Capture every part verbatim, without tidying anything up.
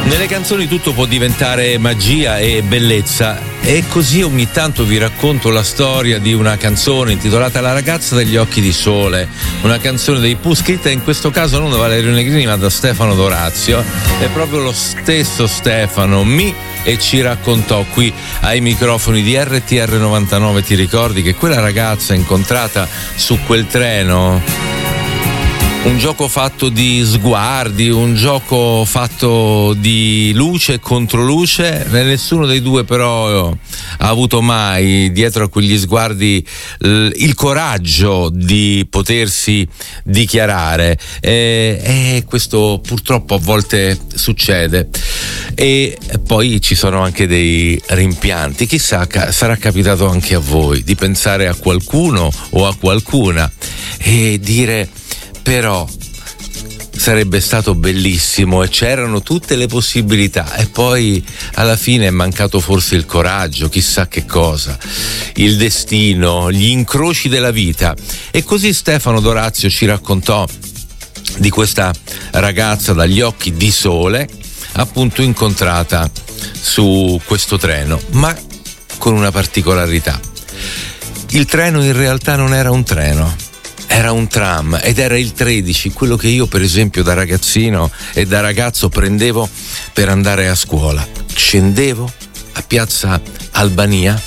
Nelle canzoni tutto può diventare magia e bellezza, e così ogni tanto vi racconto la storia di una canzone intitolata La ragazza dagli occhi di sole, una canzone dei Pooh scritta in questo caso non da Valerio Negrini ma da Stefano D'Orazio. È proprio lo stesso Stefano mi e ci raccontò qui ai microfoni di R T R novantanove. Ti ricordi che quella ragazza incontrata su quel treno, un gioco fatto di sguardi, un gioco fatto di luce e controluce, nessuno dei due però ha avuto mai dietro a quegli sguardi il coraggio di potersi dichiarare, e, e questo purtroppo a volte succede. E poi ci sono anche dei rimpianti, chissà, sarà capitato anche a voi di pensare a qualcuno o a qualcuna e dire: però sarebbe stato bellissimo e c'erano tutte le possibilità, e poi alla fine è mancato forse il coraggio, chissà che cosa, il destino, gli incroci della vita. E così Stefano D'Orazio ci raccontò di questa ragazza dagli occhi di sole, appunto incontrata su questo treno, ma con una particolarità: il treno in realtà non era un treno, era un tram, ed era il tredici, quello che io per esempio da ragazzino e da ragazzo prendevo per andare a scuola. Scendevo a piazza Albania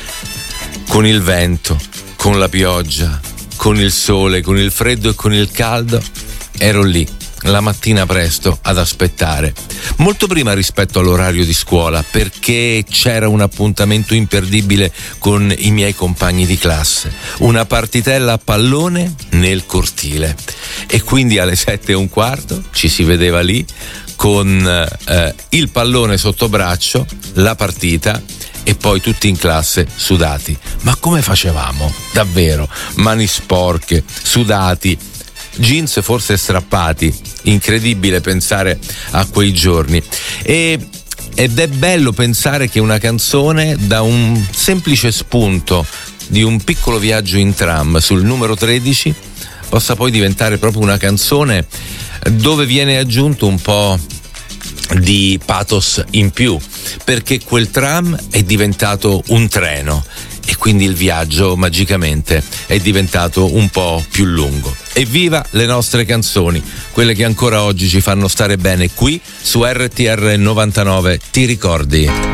con il vento, con la pioggia, con il sole, con il freddo e con il caldo. Ero lì la mattina presto ad aspettare, molto prima rispetto all'orario di scuola, perché c'era un appuntamento imperdibile con i miei compagni di classe, una partitella a pallone nel cortile, e quindi alle sette e un quarto ci si vedeva lì con eh, il pallone sotto braccio, la partita, e poi tutti in classe sudati. Ma come facevamo? Davvero, mani sporche, sudati, jeans forse strappati, incredibile pensare a quei giorni. E, ed è bello pensare che una canzone, da un semplice spunto di un piccolo viaggio in tram sul numero tredici, possa poi diventare proprio una canzone dove viene aggiunto un po' di pathos in più, perché quel tram è diventato un treno e quindi il viaggio magicamente è diventato un po' più lungo. Evviva le nostre canzoni, quelle che ancora oggi ci fanno stare bene qui su R T R novantanove. Ti ricordi?